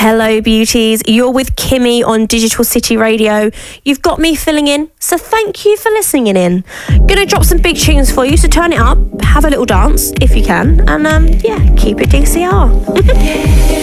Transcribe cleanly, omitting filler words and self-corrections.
Hello, beauties. You're with Kimmy on Digital City Radio. You've got me filling in, so thank you for listening in. Gonna drop some big tunes for you, so turn it up, have a little dance if you can, and keep it DCR.